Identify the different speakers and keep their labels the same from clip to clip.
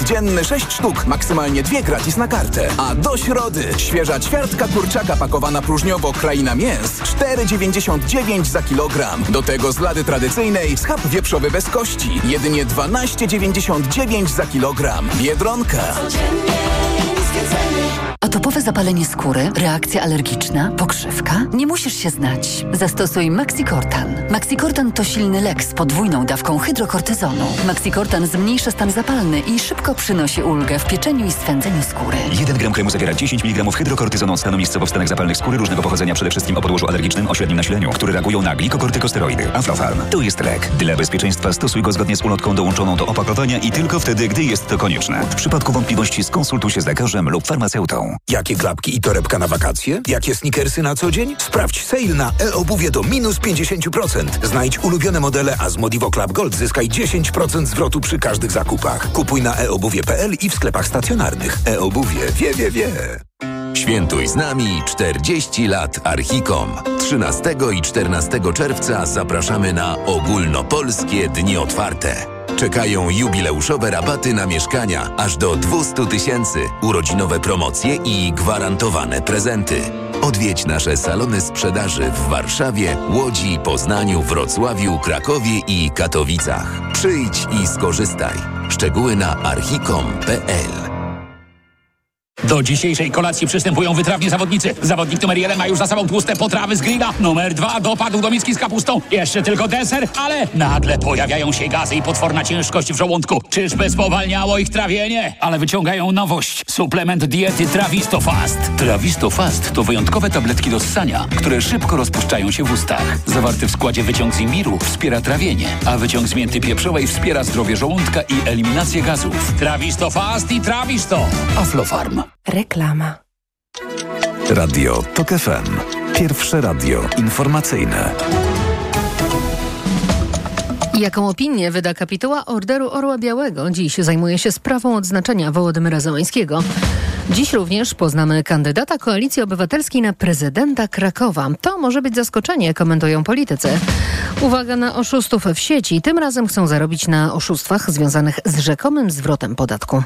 Speaker 1: dzienny 6 sztuk, maksymalnie 2 gratis na kartę. A do środy świeża ćwiartka kurczaka pakowana próżniowo Kraina Mięs 4,99 za kilogram. Do tego z lady tradycyjnej schab wieprzowy bez kości jedynie 12,99 za kilogram. Biedronka.
Speaker 2: Atopowe zapalenie skóry, reakcja alergiczna, pokrzywka? Nie musisz się znać. Zastosuj Maxicortan. Maxicortan to silny lek z podwójną dawką hydrokortyzonu. Maxicortan zmniejsza stan zapalny i szybko przynosi ulgę w pieczeniu i swędzeniu skóry.
Speaker 3: 1 gram kremu zawiera 10 mg hydrokortyzonu stanowiskowo w stanach zapalnych skóry różnego pochodzenia, przede wszystkim o podłożu alergicznym o średnim nasileniu, które reagują na glikokortykosteroidy. Aflofarm. To jest lek. Dla bezpieczeństwa stosuj go zgodnie z ulotką dołączoną do opakowania i tylko wtedy, gdy jest to konieczne. W przypadku wątpliwości skonsultuj się z lekarzem lub farmaceutą.
Speaker 4: Jakie klapki i torebka na wakacje? Jakie sneakersy na co dzień? Sprawdź sale na e-obuwie do minus 50%. Znajdź ulubione modele, a z Modivo Club Gold zyskaj 10% zwrotu przy każdych zakupach. Kupuj na eobuwie.pl i w sklepach stacjonarnych. E-obuwie wie.
Speaker 5: Świętuj z nami 40 lat Archicom. 13 i 14 czerwca zapraszamy na ogólnopolskie dni otwarte. Czekają jubileuszowe rabaty na mieszkania aż do 200 000, urodzinowe promocje i gwarantowane prezenty. Odwiedź nasze salony sprzedaży w Warszawie, Łodzi, Poznaniu, Wrocławiu, Krakowie i Katowicach. Przyjdź i skorzystaj. Szczegóły na archicom.pl.
Speaker 6: Do dzisiejszej kolacji przystępują wytrawni zawodnicy. Zawodnik numer 1 ma już za sobą tłuste potrawy z grilla. Numer 2 dopadł do miski z kapustą. Jeszcze tylko deser, ale nagle pojawiają się gazy i potworna ciężkość w żołądku. Czyżby spowalniało ich trawienie? Ale wyciągają nowość. Suplement diety Trawisto Fast. Trawisto Fast to wyjątkowe tabletki do ssania, które szybko rozpuszczają się w ustach. Zawarty w składzie wyciąg z imbiru wspiera trawienie, a wyciąg z mięty pieprzowej wspiera zdrowie żołądka i eliminację gazów. Trawisto Fast i Trawisto. Aflofarm.
Speaker 7: Reklama.
Speaker 8: Radio TOK FM. Pierwsze radio informacyjne.
Speaker 7: Jaką opinię wyda kapituła Orderu Orła Białego? Dziś zajmuje się sprawą odznaczenia Wołodymyra Zełańskiego. Dziś również poznamy kandydata Koalicji Obywatelskiej na prezydenta Krakowa. To może być zaskoczenie, komentują politycy. Uwaga na oszustów w sieci. Tym razem chcą zarobić na oszustwach związanych z rzekomym zwrotem podatku.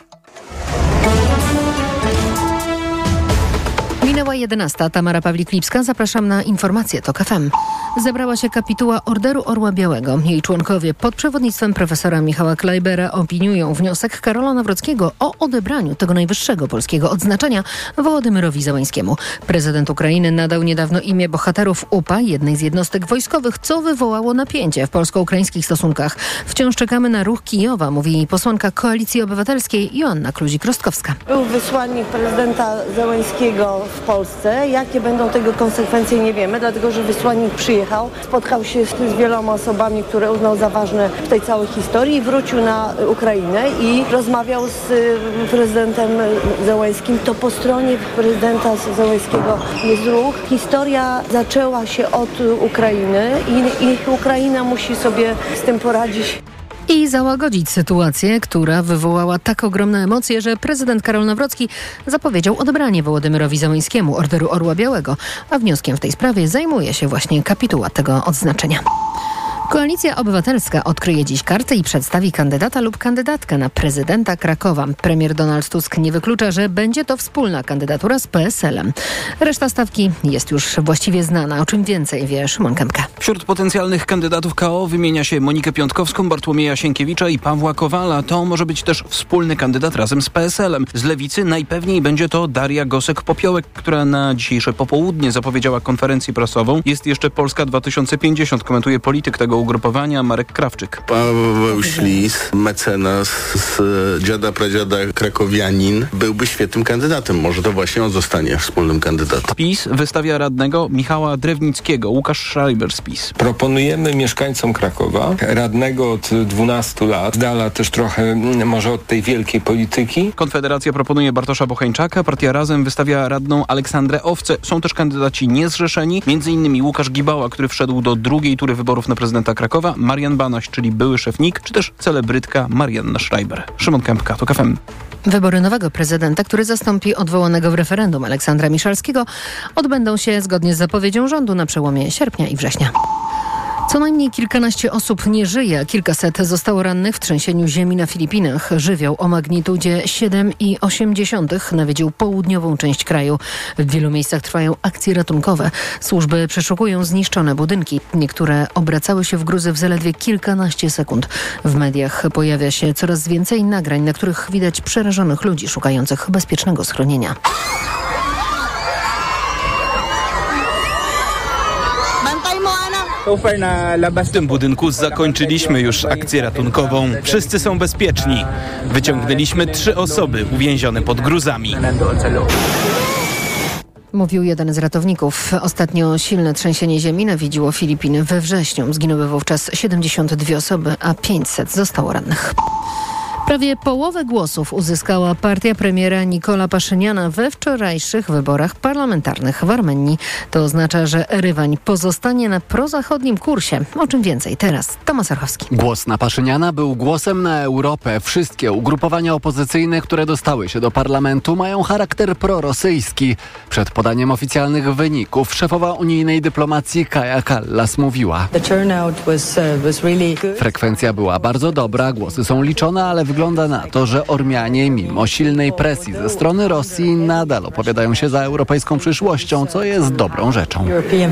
Speaker 7: Minęła 11. Tamara Pawlik-Lipska. Zapraszam na informacje TOK FM. Zebrała się kapituła Orderu Orła Białego. Jej członkowie pod przewodnictwem profesora Michała Klejbera opiniują wniosek Karola Nawrockiego o odebraniu tego najwyższego polskiego odznaczenia Wołodymyrowi Zełańskiemu. Prezydent Ukrainy nadał niedawno imię bohaterów UPA, jednej z jednostek wojskowych, co wywołało napięcie w polsko-ukraińskich stosunkach. Wciąż czekamy na ruch Kijowa, mówi posłanka Koalicji Obywatelskiej Joanna Kluzik-Rostkowska.
Speaker 9: Był wysłannik prezydenta Zełańskiego w Polsce. Jakie będą tego konsekwencje, nie wiemy, dlatego że wysłannik przyjechał, spotkał się z wieloma osobami, które uznał za ważne w tej całej historii i wrócił na Ukrainę i rozmawiał z prezydentem Zełańskim. To po stronie prezydenta Zełańskiego jest ruch. Historia zaczęła się od Ukrainy i Ukraina musi sobie z tym poradzić.
Speaker 7: I załagodzić sytuację, która wywołała tak ogromne emocje, że prezydent Karol Nawrocki zapowiedział odebranie Wołodymyrowi Zełańskiemu Orderu Orła Białego, a wnioskiem w tej sprawie zajmuje się właśnie kapituła tego odznaczenia. Koalicja Obywatelska odkryje dziś kartę i przedstawi kandydata lub kandydatkę na prezydenta Krakowa. Premier Donald Tusk nie wyklucza, że będzie to wspólna kandydatura z PSL-em. Reszta stawki jest już właściwie znana. O czym więcej wie Szymon Kępka.
Speaker 10: Wśród potencjalnych kandydatów KO wymienia się Monikę Piątkowską, Bartłomieja Sienkiewicza i Pawła Kowala. To może być też wspólny kandydat razem z PSL-em. Z Lewicy najpewniej będzie to Daria Gosek-Popiołek, która na dzisiejsze popołudnie zapowiedziała konferencję prasową. Jest jeszcze Polska 2050, komentuje polityk tego ugrupowania Marek Krawczyk.
Speaker 11: Paweł Ślis, mecenas z dziada pradziada krakowianin, byłby świetnym kandydatem. Może to właśnie on zostanie wspólnym kandydatem.
Speaker 10: PiS wystawia radnego Michała Drewnickiego. Łukasz Schreiber z PiS.
Speaker 12: Proponujemy mieszkańcom Krakowa radnego od 12 lat, z dala też trochę może od tej wielkiej polityki.
Speaker 10: Konfederacja proponuje Bartosza Bocheńczaka, partia Razem wystawia radną Aleksandrę Owcę. Są też kandydaci niezrzeszeni, m.in. Łukasz Gibała, który wszedł do drugiej tury wyborów na prezydenta Krakowa, Marian Banaś, czyli były szef NIK, czy też celebrytka Marianna Schreiber. Szymon Kępka, TOK FM.
Speaker 7: Wybory nowego prezydenta, który zastąpi odwołanego w referendum Aleksandra Miszalskiego, odbędą się zgodnie z zapowiedzią rządu na przełomie sierpnia i września. Co najmniej kilkanaście osób nie żyje, kilkaset zostało rannych w trzęsieniu ziemi na Filipinach. Żywioł o magnitudzie 7,8 nawiedził południową część kraju. W wielu miejscach trwają akcje ratunkowe. Służby przeszukują zniszczone budynki. Niektóre obracały się w gruzy w zaledwie kilkanaście sekund. W mediach pojawia się coraz więcej nagrań, na których widać przerażonych ludzi szukających bezpiecznego schronienia.
Speaker 10: W tym budynku zakończyliśmy już akcję ratunkową. Wszyscy są bezpieczni. Wyciągnęliśmy 3 osoby uwięzione pod gruzami.
Speaker 7: Mówił jeden z ratowników. Ostatnio silne trzęsienie ziemi nawiedziło Filipiny we wrześniu. Zginęły wówczas 72 osoby, a 500 zostało rannych. Prawie połowę głosów uzyskała partia premiera Nikola Paszyniana we wczorajszych wyborach parlamentarnych w Armenii. To oznacza, że Erywań pozostanie na prozachodnim kursie. O czym więcej teraz Tomasz Archowski.
Speaker 13: Głos na Paszyniana był głosem na Europę. Wszystkie ugrupowania opozycyjne, które dostały się do parlamentu, mają charakter prorosyjski. Przed podaniem oficjalnych wyników szefowa unijnej dyplomacji Kaja Kallas mówiła: Frekwencja była bardzo dobra, głosy są liczone, ale wygląda na to, że Ormianie mimo silnej presji ze strony Rosji nadal opowiadają się za europejską przyszłością, co jest dobrą rzeczą.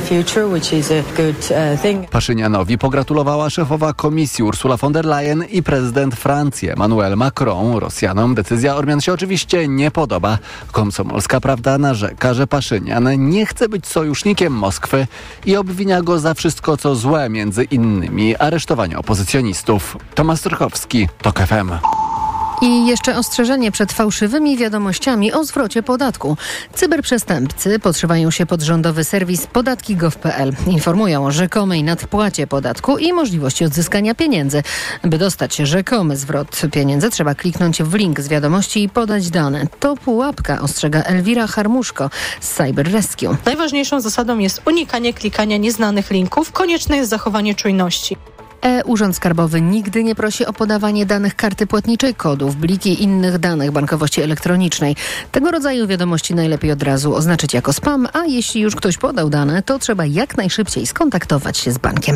Speaker 13: Paszynianowi pogratulowała szefowa komisji Ursula von der Leyen i prezydent Francji Emmanuel Macron. Rosjanom decyzja Ormian się oczywiście nie podoba. Komsomolska Prawda narzeka, że Paszynian nie chce być sojusznikiem Moskwy i obwinia go za wszystko co złe, między innymi aresztowanie opozycjonistów. Tomasz Strychowski, TOK FM.
Speaker 7: I jeszcze ostrzeżenie przed fałszywymi wiadomościami o zwrocie podatku. Cyberprzestępcy podszywają się pod rządowy serwis podatki.gov.pl. Informują o rzekomej nadpłacie podatku i możliwości odzyskania pieniędzy. By dostać rzekomy zwrot pieniędzy, trzeba kliknąć w link z wiadomości i podać dane. To pułapka, ostrzega Elwira Harmuszko z Cyber Rescue.
Speaker 14: Najważniejszą zasadą jest unikanie klikania nieznanych linków. Konieczne jest zachowanie czujności.
Speaker 7: Urząd Skarbowy nigdy nie prosi o podawanie danych karty płatniczej, kodów, bliki i innych danych bankowości elektronicznej. Tego rodzaju wiadomości najlepiej od razu oznaczyć jako spam, a jeśli już ktoś podał dane, to trzeba jak najszybciej skontaktować się z bankiem.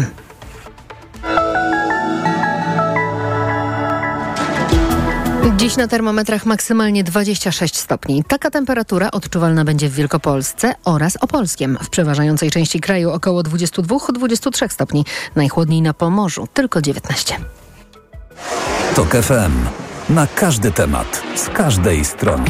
Speaker 7: Dziś na termometrach maksymalnie 26 stopni. Taka temperatura odczuwalna będzie w Wielkopolsce oraz Opolskiem. W przeważającej części kraju około 22-23 stopni. Najchłodniej na Pomorzu tylko 19.
Speaker 8: TOK FM. Na każdy temat. Z każdej strony.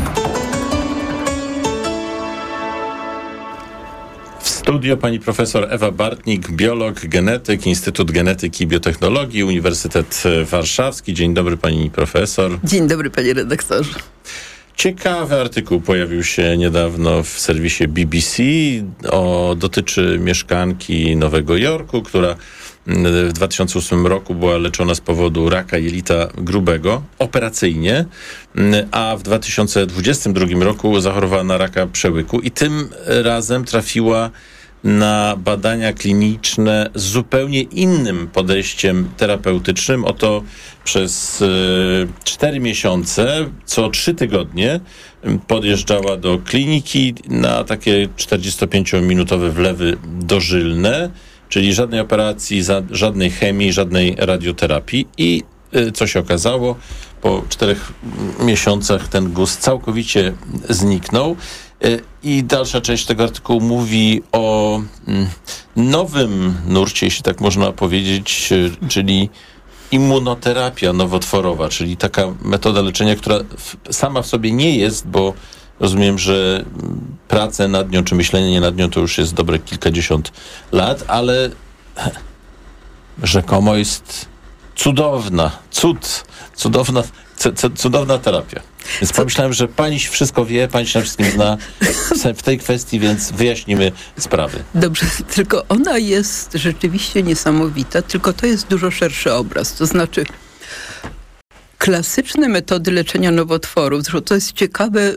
Speaker 15: W studio pani profesor Ewa Bartnik, biolog, genetyk, Instytut Genetyki i Biotechnologii, Uniwersytet Warszawski. Dzień dobry pani profesor.
Speaker 16: Dzień dobry panie redaktorze.
Speaker 15: Ciekawy artykuł pojawił się niedawno w serwisie BBC. Dotyczy mieszkanki Nowego Jorku, która w 2008 roku była leczona z powodu raka jelita grubego operacyjnie, a w 2022 roku zachorowała na raka przełyku i tym razem trafiła na badania kliniczne z zupełnie innym podejściem terapeutycznym. Oto przez 4 miesiące, co 3 tygodnie podjeżdżała do kliniki na takie 45-minutowe wlewy dożylne, czyli żadnej operacji, żadnej chemii, żadnej radioterapii. I co się okazało, po 4 miesiącach ten guz całkowicie zniknął. I dalsza część tego artykułu mówi o nowym nurcie, jeśli tak można powiedzieć, czyli immunoterapia nowotworowa, czyli taka metoda leczenia, która sama w sobie nie jest, bo rozumiem, że prace nad nią, czy myślenie nad nią to już jest dobre kilkadziesiąt lat, ale rzekomo jest cudowna terapia. Więc pomyślałem, że pani wszystko wie, pani się na wszystkim zna w tej kwestii, więc wyjaśnimy sprawy.
Speaker 16: Dobrze, tylko ona jest rzeczywiście niesamowita, tylko to jest dużo szerszy obraz. To znaczy klasyczne metody leczenia nowotworów, zresztą to jest ciekawe,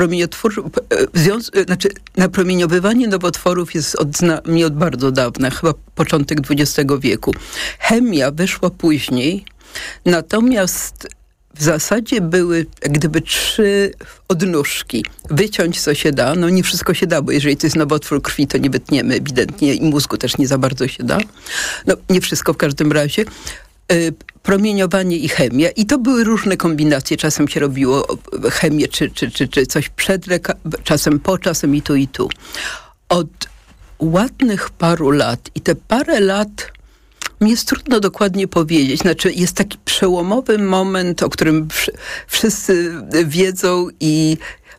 Speaker 16: napromieniowywanie nowotworów jest od bardzo dawna, chyba początek XX wieku. Chemia weszła później, natomiast w zasadzie były jak gdyby 3 odnóżki. Wyciąć co się da, no nie wszystko się da, bo jeżeli to jest nowotwór krwi, to nie wytniemy ewidentnie i mózgu też nie za bardzo się da. No nie wszystko w każdym razie. Promieniowanie i chemia. I to były różne kombinacje. Czasem się robiło chemię, czy coś przed czasem po, czasem i tu. Od ładnych paru lat i te parę lat mi jest trudno dokładnie powiedzieć. Znaczy jest taki przełomowy moment, o którym wszyscy wiedzą i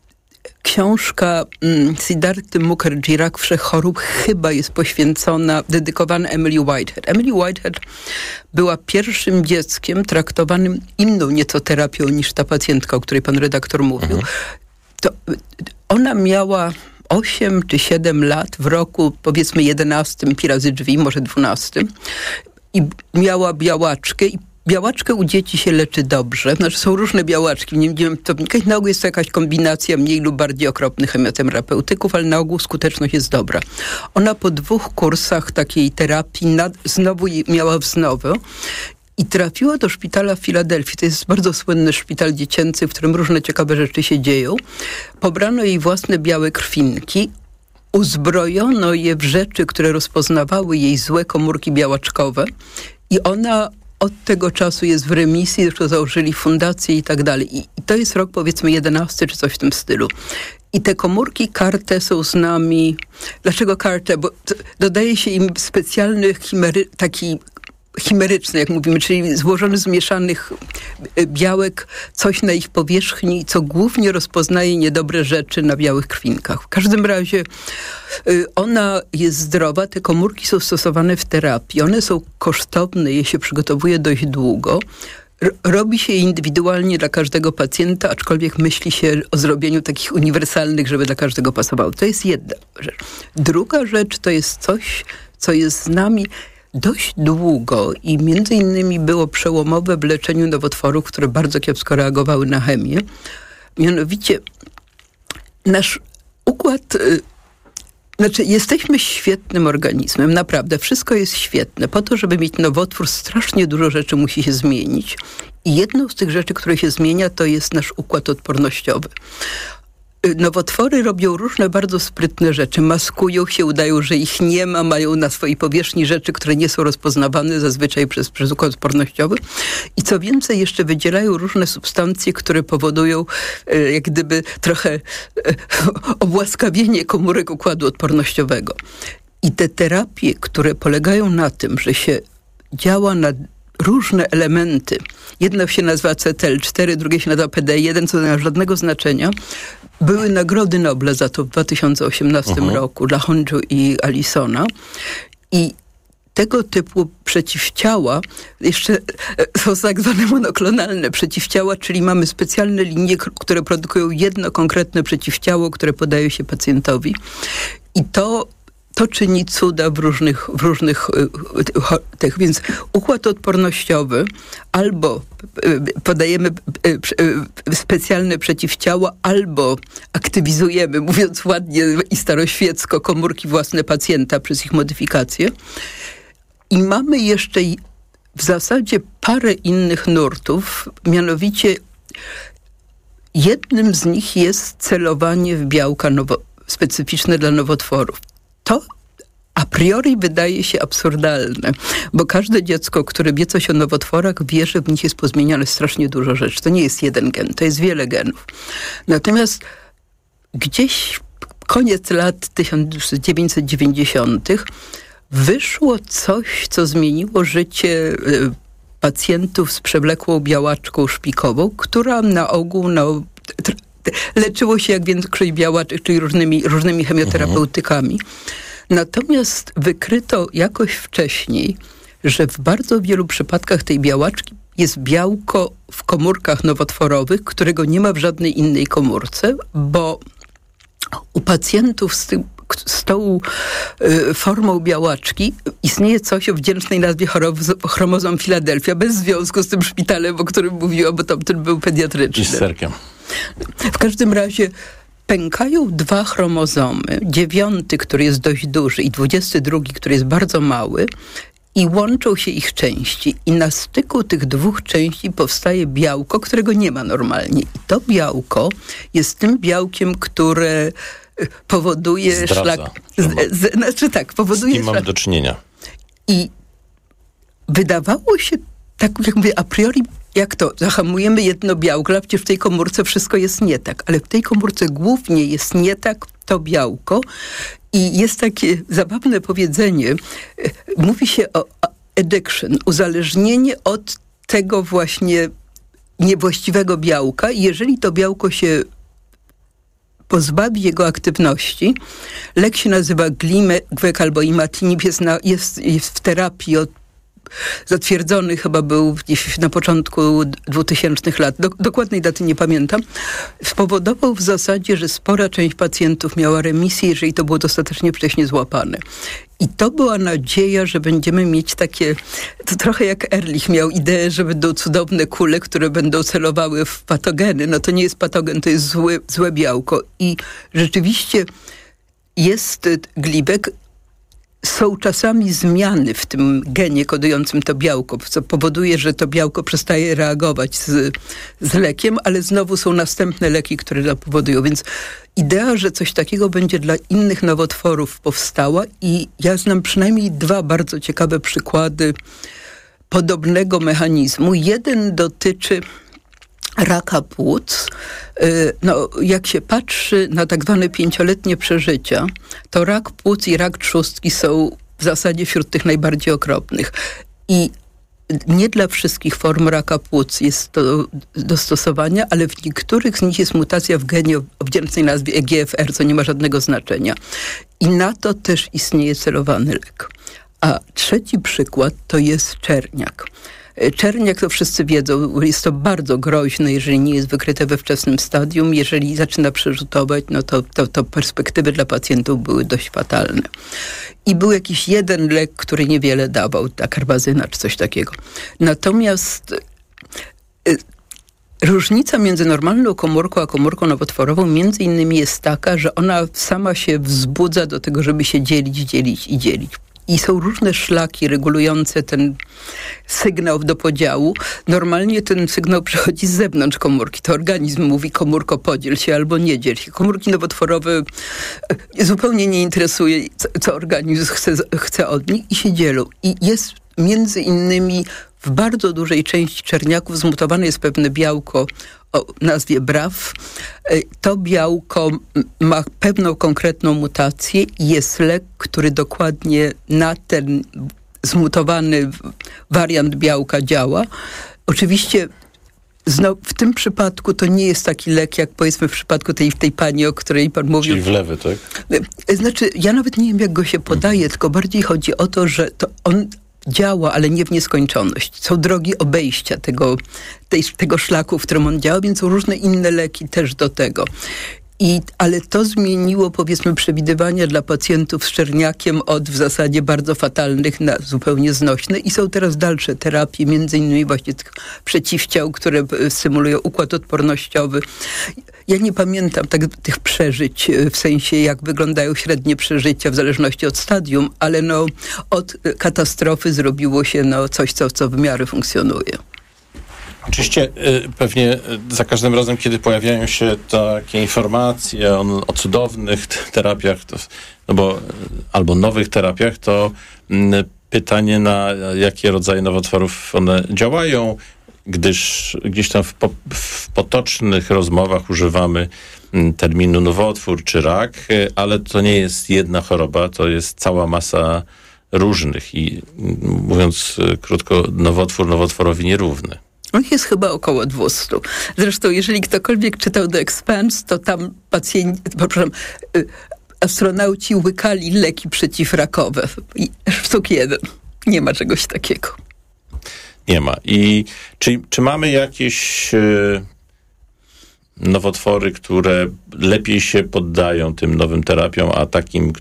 Speaker 16: książka Siddharthy Mukherjee, Rak wszechchorób, chyba jest dedykowana Emily Whitehead. Emily Whitehead była pierwszym dzieckiem traktowanym inną nieco terapią niż ta pacjentka, o której pan redaktor mówił. To ona miała 8 czy 7 lat w roku, powiedzmy 11, pi razy drzwi, może 12 i miała białaczkę i białaczkę u dzieci się leczy dobrze. Znaczy są różne białaczki. Nie wiem, to na ogół jest to jakaś kombinacja mniej lub bardziej okropnych chemioterapeutyków, ale na ogół skuteczność jest dobra. Ona po 2 kursach takiej terapii znowu miała wznowę i trafiła do szpitala w Filadelfii. To jest bardzo słynny szpital dziecięcy, w którym różne ciekawe rzeczy się dzieją. Pobrano jej własne białe krwinki, uzbrojono je w rzeczy, które rozpoznawały jej złe komórki białaczkowe i ona od tego czasu jest w remisji, zresztą założyli fundację i tak dalej. I to jest rok powiedzmy 11 czy coś w tym stylu. I te komórki CAR-T są z nami. Dlaczego CAR-T? Bo dodaje się im specjalny taki chimeryczny, jak mówimy, czyli złożony z mieszanych białek, coś na ich powierzchni, co głównie rozpoznaje niedobre rzeczy na białych krwinkach. W każdym razie ona jest zdrowa, te komórki są stosowane w terapii, one są kosztowne, je się przygotowuje dość długo. Robi się je indywidualnie dla każdego pacjenta, aczkolwiek myśli się o zrobieniu takich uniwersalnych, żeby dla każdego pasowało. To jest jedna rzecz. Druga rzecz to jest coś, co jest z nami dość długo i między innymi było przełomowe w leczeniu nowotworów, które bardzo kiepsko reagowały na chemię. Mianowicie nasz układ, jesteśmy świetnym organizmem, naprawdę, wszystko jest świetne. Po to, żeby mieć nowotwór, strasznie dużo rzeczy musi się zmienić. I jedną z tych rzeczy, które się zmienia, to jest nasz układ odpornościowy. Nowotwory robią różne bardzo sprytne rzeczy. Maskują się, udają, że ich nie ma, mają na swojej powierzchni rzeczy, które nie są rozpoznawane zazwyczaj przez układ odpornościowy. I co więcej, jeszcze wydzielają różne substancje, które powodują jak gdyby trochę obłaskawienie komórek układu odpornościowego. I te terapie, które polegają na tym, że się działa na różne elementy. Jedno się nazywa CTL4, drugie się nazywa PD1, co nie ma żadnego znaczenia. Były nagrody Nobla za to w 2018 roku dla Honju i Allisona. I tego typu przeciwciała, jeszcze są tak zwane monoklonalne przeciwciała, czyli mamy specjalne linie, które produkują jedno konkretne przeciwciało, które podaje się pacjentowi. I to czyni cuda w różnych tych, więc układ odpornościowy albo podajemy specjalne przeciwciała, albo aktywizujemy, mówiąc ładnie i staroświecko, komórki własne pacjenta przez ich modyfikację. I mamy jeszcze w zasadzie parę innych nurtów, mianowicie jednym z nich jest celowanie w białka specyficzne dla nowotworów. To a priori wydaje się absurdalne, bo każde dziecko, które wie coś o nowotworach, wie, że w nich jest pozmieniane strasznie dużo rzeczy. To nie jest jeden gen, to jest wiele genów. Natomiast gdzieś koniec lat 1990. wyszło coś, co zmieniło życie pacjentów z przewlekłą białaczką szpikową, która na ogół leczyło się jak większość białaczek, czyli różnymi chemioterapeutykami. Natomiast wykryto jakoś wcześniej, że w bardzo wielu przypadkach tej białaczki jest białko w komórkach nowotworowych, którego nie ma w żadnej innej komórce, bo u pacjentów z tą formą białaczki istnieje coś o wdzięcznej nazwie chromozom Filadelfia, bez związku z tym szpitalem, o którym mówiłam, bo tamten był pediatryczny.
Speaker 15: I z serkiem.
Speaker 16: W każdym razie pękają 2 chromozomy, 9, który jest dość duży, i 22, który jest bardzo mały, i łączą się ich części. I na styku tych dwóch części powstaje białko, którego nie ma normalnie. I to białko jest tym białkiem, które powoduje powoduje
Speaker 15: z kim mamy do czynienia.
Speaker 16: I wydawało się, tak jak mówię, a priori, jak to? Zahamujemy jedno białko, przecież w tej komórce wszystko jest nie tak, ale w tej komórce głównie jest nie tak to białko. I jest takie zabawne powiedzenie, mówi się o addiction, uzależnienie od tego właśnie niewłaściwego białka. I jeżeli to białko się pozbawi jego aktywności, lek się nazywa Glimewek albo imatinib, jest w terapii zatwierdzony chyba był gdzieś na początku 2000 lat, dokładnej daty nie pamiętam, spowodował w zasadzie, że spora część pacjentów miała remisję, jeżeli to było dostatecznie wcześnie złapane. I to była nadzieja, że będziemy mieć takie, to trochę jak Ehrlich miał ideę, że będą cudowne kule, które będą celowały w patogeny. No to nie jest patogen, to jest złe białko. I rzeczywiście jest glibek. Są czasami zmiany w tym genie kodującym to białko, co powoduje, że to białko przestaje reagować z lekiem, ale znowu są następne leki, które to powodują. Więc idea, że coś takiego będzie dla innych nowotworów powstała i ja znam przynajmniej 2 bardzo ciekawe przykłady podobnego mechanizmu. Jeden dotyczy raka płuc. No, jak się patrzy na tak zwane 5-letnie przeżycia, to rak płuc i rak trzustki są w zasadzie wśród tych najbardziej okropnych. I nie dla wszystkich form raka płuc jest to do stosowania, ale w niektórych z nich jest mutacja w genie o wdzięcznej nazwie EGFR, co nie ma żadnego znaczenia. I na to też istnieje celowany lek. A trzeci przykład to jest czerniak. Czerniak, to wszyscy wiedzą, jest to bardzo groźne, jeżeli nie jest wykryte we wczesnym stadium. Jeżeli zaczyna przerzutować, no to perspektywy dla pacjentów były dość fatalne. I był jakiś jeden lek, który niewiele dawał, ta karbazyna czy coś takiego. Natomiast różnica między normalną komórką a komórką nowotworową między innymi jest taka, że ona sama się wzbudza do tego, żeby się dzielić. I są różne szlaki regulujące ten sygnał do podziału. Normalnie ten sygnał przychodzi z zewnątrz komórki. To organizm mówi: komórko, podziel się albo nie dziel się. Komórki nowotworowe zupełnie nie interesuje, co organizm chce od nich i się dzielą. I jest między innymi w bardzo dużej części czerniaków zmutowane jest pewne białko o nazwie BRAF. To białko ma pewną konkretną mutację i jest lek, który dokładnie na ten zmutowany wariant białka działa. Oczywiście w tym przypadku to nie jest taki lek, jak powiedzmy w przypadku tej pani, o której pan mówił.
Speaker 15: Czyli wlewy, tak?
Speaker 16: Znaczy, ja nawet nie wiem, jak go się podaje, tylko bardziej chodzi o to, że to on działa, ale nie w nieskończoność. Są drogi obejścia tego szlaku, w którym on działa, więc są różne inne leki też do tego. Ale to zmieniło, powiedzmy, przewidywania dla pacjentów z czerniakiem od w zasadzie bardzo fatalnych na zupełnie znośne i są teraz dalsze terapie, między innymi właśnie tych przeciwciał, które stymulują układ odpornościowy. Ja nie pamiętam tych przeżyć, w sensie jak wyglądają średnie przeżycia w zależności od stadium, ale od katastrofy zrobiło się coś, co w miarę funkcjonuje.
Speaker 15: Oczywiście pewnie za każdym razem, kiedy pojawiają się takie informacje o cudownych terapiach, albo nowych terapiach, to pytanie, na jakie rodzaje nowotworów one działają, gdyż gdzieś tam w potocznych rozmowach używamy terminu nowotwór czy rak, ale to nie jest jedna choroba, to jest cała masa różnych i mówiąc krótko, nowotwór nowotworowi nierówny.
Speaker 16: On jest chyba około 200. Zresztą, jeżeli ktokolwiek czytał The Expanse, to tam astronauci łykali leki przeciwrakowe. Sztuk 1. Nie ma czegoś takiego.
Speaker 15: Nie ma. I czy mamy jakieś nowotwory, które lepiej się poddają tym nowym terapiom, a takim,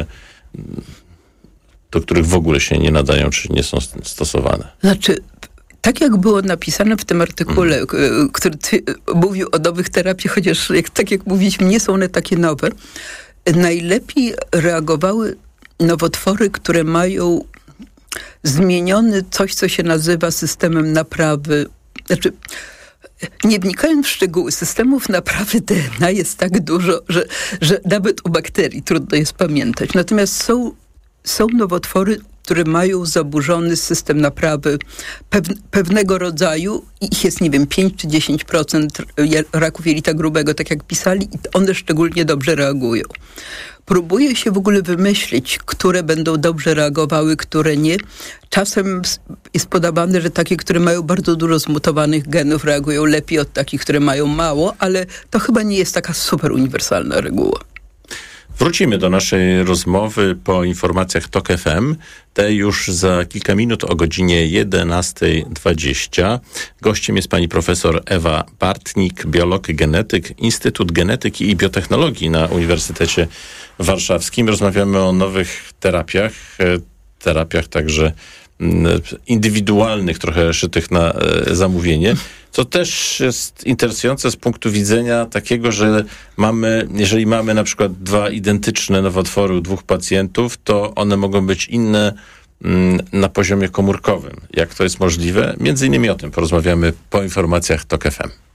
Speaker 15: do których w ogóle się nie nadają, czy nie są stosowane?
Speaker 16: Znaczy, tak jak było napisane w tym artykule, który mówił o nowych terapiach, chociaż tak jak mówiliśmy, nie są one takie nowe, najlepiej reagowały nowotwory, które mają zmieniony coś, co się nazywa systemem naprawy. Znaczy, nie wnikając w szczegóły, systemów naprawy DNA jest tak dużo, że nawet u bakterii trudno jest pamiętać. Natomiast są nowotwory, które mają zaburzony system naprawy pewnego rodzaju i ich jest, nie wiem, 5 czy 10% raków jelita grubego, tak jak pisali, i one szczególnie dobrze reagują. Próbuje się w ogóle wymyślić, które będą dobrze reagowały, które nie. Czasem jest podawane, że takie, które mają bardzo dużo zmutowanych genów, reagują lepiej od takich, które mają mało, ale to chyba nie jest taka super uniwersalna reguła.
Speaker 15: Wrócimy do naszej rozmowy po informacjach TOK FM. Te już za kilka minut o godzinie 11:20. Gościem jest pani profesor Ewa Bartnik, biolog, genetyk, Instytut Genetyki i Biotechnologii na Uniwersytecie Warszawskim. Rozmawiamy o nowych terapiach także indywidualnych, trochę szytych na zamówienie, co też jest interesujące z punktu widzenia takiego, że jeżeli mamy na przykład 2 identyczne nowotwory u 2 pacjentów, to one mogą być inne na poziomie komórkowym. Jak to jest możliwe? Między innymi o tym porozmawiamy po informacjach TOK FM.